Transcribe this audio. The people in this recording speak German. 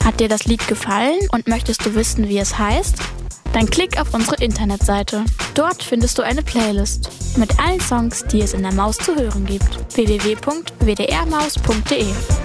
Hat dir das Lied gefallen und möchtest du wissen, wie es heißt? Dann klick auf unsere Internetseite. Dort findest du eine Playlist mit allen Songs, die es in der Maus zu hören gibt. www.wdrmaus.de